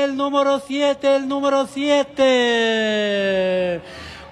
el número 7, el número 7.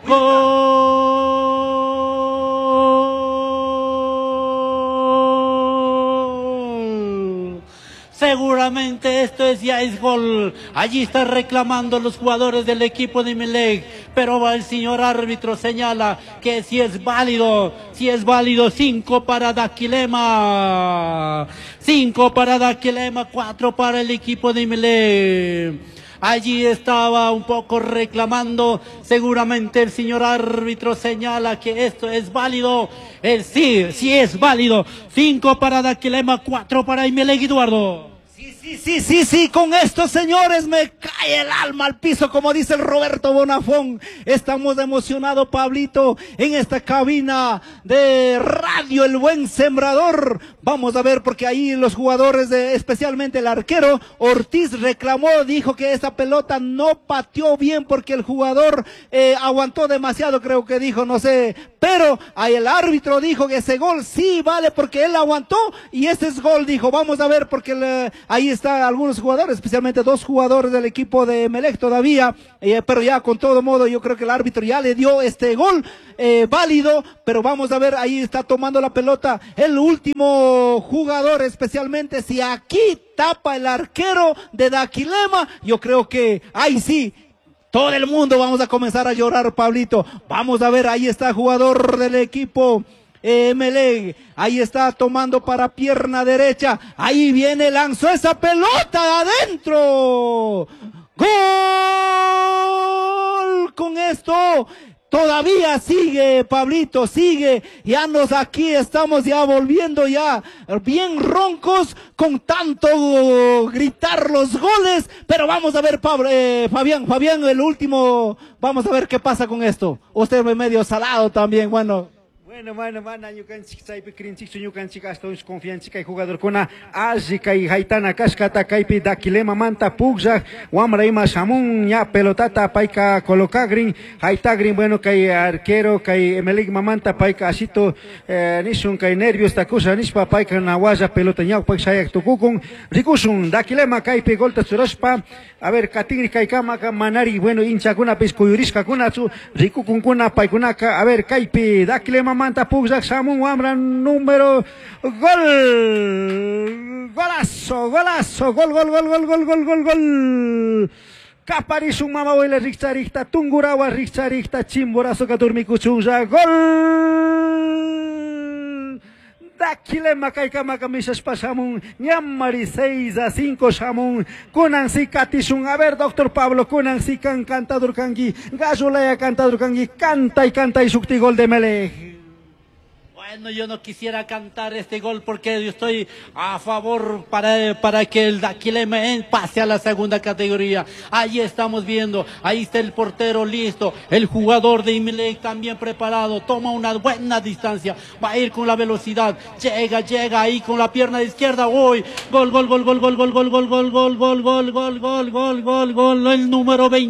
¡Gol! Seguramente esto ya es gol. Allí están reclamando los jugadores del equipo de Emelec, pero el señor árbitro señala que si es válido, 5 para Daquilema. 5 para Daquilema, 4 para el equipo de Emelec. Allí estaba un poco reclamando, seguramente el señor árbitro señala que esto es válido. Sí es válido. 5 para Daquilema, 4 para Emelec, Eduardo. Sí, con esto, señores, me cae el alma al piso, como dice el Roberto Bonafón. Estamos emocionados, Pablito, en esta cabina de radio El Buen Sembrador. Vamos a ver, porque ahí los jugadores, especialmente el arquero Ortiz, reclamó, dijo que esa pelota no pateó bien porque el jugador aguantó demasiado, creo que dijo, no sé. Pero ahí el árbitro dijo que ese gol sí vale porque él aguantó y ese es gol, dijo. Vamos a ver, porque ahí están algunos jugadores, especialmente 2 jugadores del equipo de Emelec todavía, pero ya con todo modo yo creo que el árbitro ya le dio este gol válido, pero vamos a ver, ahí está tomando la pelota el último jugador, especialmente si aquí tapa el arquero de Daquilema, yo creo que ahí sí todo el mundo vamos a comenzar a llorar, Pablito. Vamos a ver, ahí está el jugador del equipo Emelec, ahí está tomando para pierna derecha, ahí viene, lanzó esa pelota adentro, gol. Con esto todavía sigue, Pablito, sigue, ya aquí estamos ya volviendo ya bien roncos con tanto gritar los goles, pero vamos a ver, Fabián, el último, vamos a ver qué pasa con esto. Usted es medio salado también, bueno, ñukanchik crinchik ñukanchik hasta confianza kay jugador kuna alli kay haitana kashkata kaypi Daquilema manta pugllak wamra ima shamun ña pelotata payka colocagrin haitagrin, bueno, kay arquero kay Emelec mamanta payka asito nishun kay nervios takusha nishpa payka nawalla pelota ñawk pay shayak tukukun rikushun Daquilema kaypi golta churashpa, a ver, katigri kay kamaka manari, bueno, hinchakuna pis kuyurishka kunachu rikukun kuna paykunaka, a ver, kaypi Daquilema manta pugllak shamun wamra número golazo, gol. Kaparishun mama huele rikta tungurawa rikta chimborazo katurmikuchunja, gol. Daquilema kaykamaka mishashpa shamun ñamari 6-5 shamun kunan si katishun, a ver, doctor Pablo, kunan si kan cantador kangi gallolaya cantador kangi canta y sukti gol de Emelec. Bueno, yo no quisiera cantar este gol porque yo estoy a favor para que el Daquilema pase a la segunda categoría. Ahí estamos viendo, ahí está el portero listo, el jugador de Emelec también preparado, toma una buena distancia, va a ir con la velocidad, llega ahí con la pierna izquierda, uy, gol, el número 20.